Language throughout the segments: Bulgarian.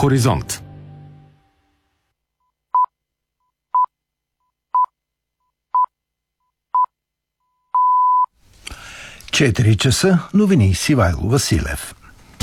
Хоризонт. Четири часа, новини с Ивайло Василев.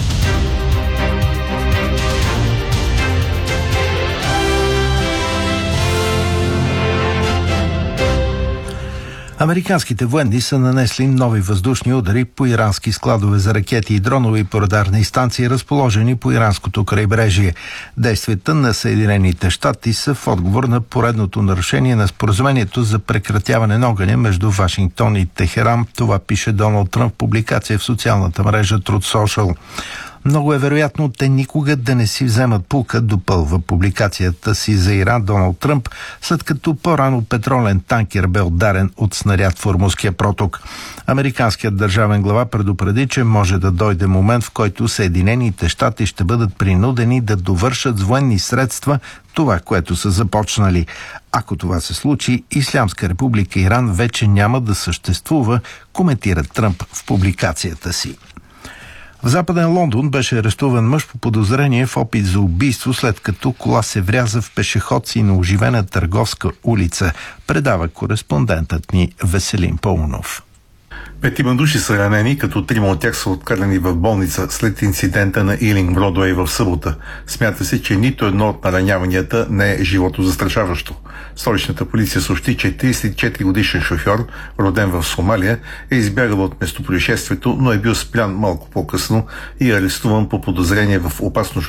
Американските военни са нанесли нови въздушни удари по ирански складове за ракети и дронови по радарни станции, разположени по иранското крайбрежие. Действията на Съединените щати са в отговор на поредното нарушение на споразумението за прекратяване на огъня между Вашингтон и Техеран. Това пише Доналд Тръмп в публикация в социалната мрежа Truth Social. Много е вероятно те никога да не си вземат пулка, допълва публикацията си за Иран Доналд Тръмп, след като по-рано петролен танкер бе ударен от снаряд в Ормузския проток. Американският държавен глава предупреди, че може да дойде момент, в който Съединените щати ще бъдат принудени да довършат с военни средства това, което са започнали. Ако това се случи, Ислямска република Иран вече няма да съществува, коментира Тръмп в публикацията си. В Западен Лондон беше арестуван мъж по подозрение в опит за убийство, след като кола се вряза в пешеходци на оживена търговска улица, предава кореспондентът ни Веселин Паунов. 5 души са ранени, като 3 от тях са откарани в болница след инцидента на Илинг Бродуей в събота. Смята се, че нито едно от нараняванията не е животозастрашаващо. Столичната полиция съобщи, че 34-годишен шофьор, роден в Сомалия, е избягал от местопроизшествието, но е бил спрян малко по-късно и арестуван по подозрение в опасно